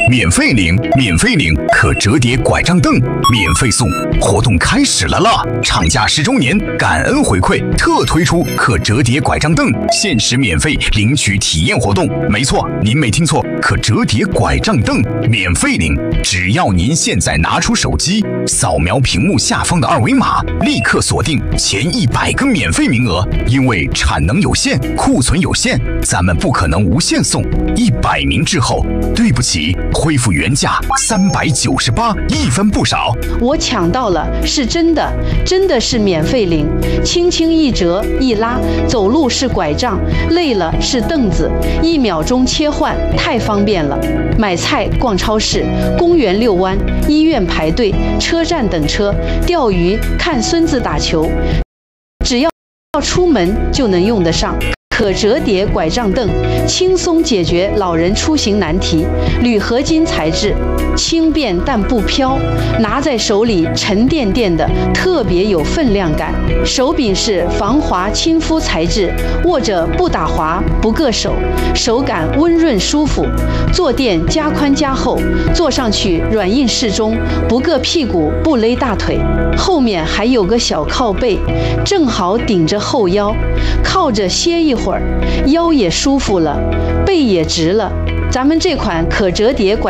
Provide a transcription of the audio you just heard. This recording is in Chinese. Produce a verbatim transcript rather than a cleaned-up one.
免费领，免费领可折叠拐杖凳，免费送，活动开始了啦！厂家十周年感恩回馈，特推出可折叠拐杖凳，限时免费领取体验活动。没错，您没听错，可折叠拐杖凳免费领，只要您现在拿出手机，扫描屏幕下方的二维码，立刻锁定前一百个免费名额。因为产能有限，库存有限，咱们不可能无限送。一百名之后，对不起，恢复原价三百九十八，一分不少。 我抢到了，是真的，真的是免费领，轻轻一折一拉，走路是拐杖，累了是凳子，一秒钟切换，太方便了。买菜、逛超市、公园遛弯、医院排队、车站等车、钓鱼、看孙子打球，只要出门就能用得上。可折叠拐杖凳，轻松解决老人出行难题。铝合金材质，轻便但不飘，拿在手里沉甸甸的，特别有分量感。手柄是防滑亲肤材质，握着不打滑不硌手，手感温润舒服。坐垫加宽加厚，坐上去软硬适中，不硌屁股不勒大腿。后面还有个小靠背，正好顶着后腰，靠着歇一会儿。腰也舒服了，背也直了。咱们这款可折叠拐